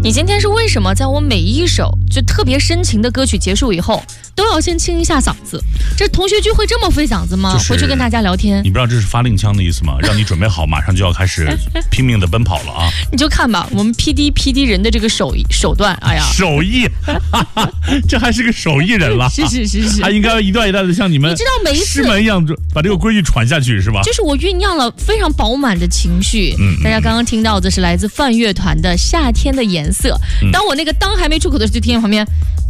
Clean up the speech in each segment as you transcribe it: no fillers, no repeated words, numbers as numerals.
你今天是为什么在我每一首就特别深情的歌曲结束以后，都要先清一下嗓子？这同学聚会这么费嗓子吗？回去跟大家聊天。 你不知道这是发令枪的意思吗？让你准备好，马上就要开始拼命的奔跑了啊！ 你就看吧，我们 PD 人的这个手段，哎呀， 手艺，这还是个手艺人了。 是， 还应该一段一段的像你们， 你知道每一次师门一样把这个规矩传下去，是吧？ 就是我酝酿了非常饱满的情绪。大家刚刚听到的是来自泛乐团的《夏天的颜色》。当我那个当还没出口的时候，就听见旁边。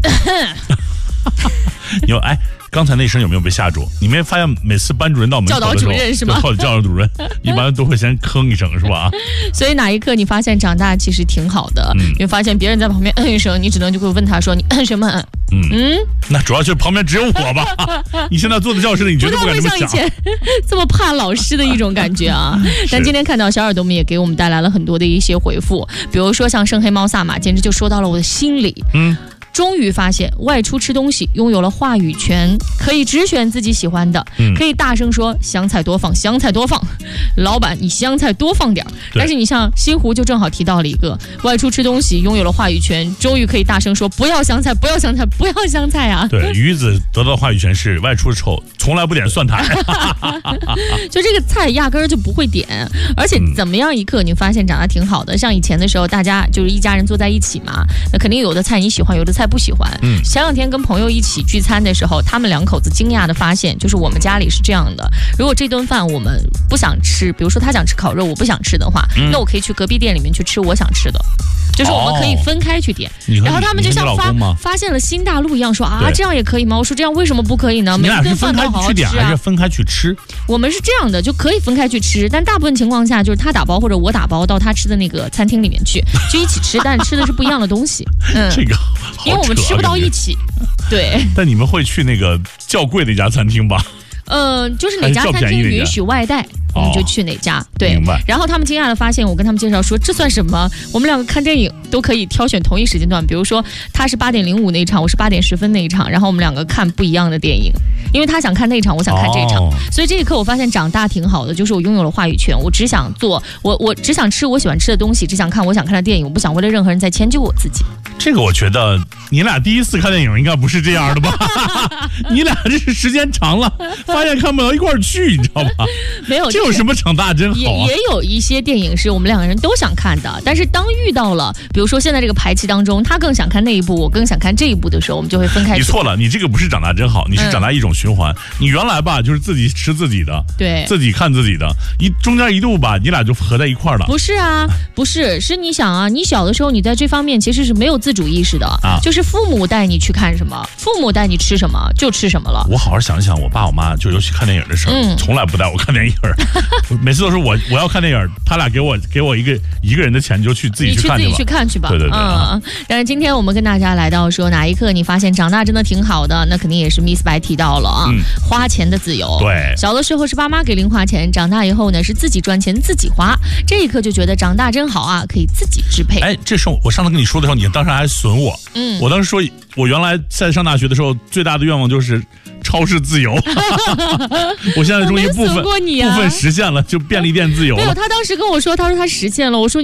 有哎，刚才那声有没有被吓住？你没发现每次班主任到门口的时候， 教导主任是吗？ 教导主任一般都会先吭一声，是吧？ 所以哪一刻你发现长大其实挺好的？你会发现别人在旁边一声，你只能就会问他说：“你什么？” 那主要就是旁边只有我吧？你现在坐在教室里，你绝对不敢这么讲。 不像以前这么怕老师的一种感觉啊！但今天看到小耳朵们也给我们带来了很多的一些回复，比如说像圣黑猫萨玛，简直就说到了我的心里。终于发现外出吃东西拥有了话语权，可以只选自己喜欢的，可以大声说香菜多放，香菜多放，老板你香菜多放点。但是你像新湖就正好提到了一个外出吃东西拥有了话语权，终于可以大声说不要香菜，不要香菜，不要香菜啊！ 对，鱼子得到的话语权是外出丑从来不点蒜苔， 就这个菜压根儿就不会点，而且怎么样一刻你发现长得挺好的，像以前的时候大家就是一家人坐在一起嘛，那肯定有的菜你喜欢，有的菜不喜欢。前两天跟朋友一起聚餐的时候，他们两口子惊讶的发现，就是我们家里是这样的，如果这顿饭我们不想吃，比如说他想吃烤肉我不想吃的话，那我可以去隔壁店里面去吃我想吃的，就是我们可以分开去点。然后他们就像发现了新大陆一样说啊，这样也可以吗？我说这样为什么不可以呢？ 你俩是分开去点还是分开去吃？ 我们是这样的，就可以分开去吃，但大部分情况下就是他打包或者我打包到他吃的那个餐厅里面去，就一起吃，但吃的是不一样的东西。 这个因为我们吃不到一起。对。 但你们会去那个较贵的一家餐厅吧？ 就是哪家餐厅允许外带，我们就去哪家。对， 明白。 然后他们惊讶的发现，我跟他们介绍说，这算什么？我们两个看电影都可以挑选同一时间段，比如说他是8:05那一场，我是8:10那一场，然后我们两个看不一样的电影，因为他想看那一场，我想看这一场。所以这一刻我发现长大挺好的，就是我拥有了话语权，我只想做，我只想吃我喜欢吃的东西，只想看我想看的电影，我不想为了任何人再迁就我自己。 这个我觉得你俩第一次看电影应该不是这样的吧？你俩这是时间长了，发现看不到一块儿去，你知道吗？ 没有， 这有什么长大真好啊？ 也有一些电影是我们两个人都想看的，但是当遇到了，比如说现在这个排期当中，他更想看那一部，我更想看这一部的时候，我们就会分开。 你错了，你这个不是长大真好，你是长大一种循环。你原来吧就是自己吃自己的， 对， 自己看自己的，中间一度吧，你俩就合在一块了。 不是啊，不是，是你想啊，你小的时候你在这方面其实是没有自主意识的啊，就是父母带你去看什么，父母带你吃什么就吃什么了。 我好好想一想，我爸我妈就尤其看电影的事儿，从来不带我看电影，每次都是我要看电影，他俩给我一个人的钱，就去自己去看去吧。 你去自己去看去吧。 对。 但是今天我们跟大家来到说哪一刻你发现长大真的挺好的，那肯定也是 Miss 白提到了啊，花钱的自由。 对， 小的时候是爸妈给零花钱，长大以后呢是自己赚钱自己花，这一刻就觉得长大真好啊，可以自己支配。 哎，这时候我上次跟你说的时候，你当时还损我。我当时说我原来在上大学的时候最大的愿望就是超市自由。我现在终于部分实现了，就便利店自由了。 没有，他当时跟我说，他说他实现了，我说